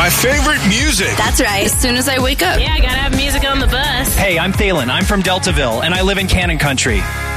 My favorite music. That's right. As soon as I wake up. Yeah, I gotta have music on the bus. Hey, I'm Thalen. I'm from Deltaville, and I live in Cannon Country.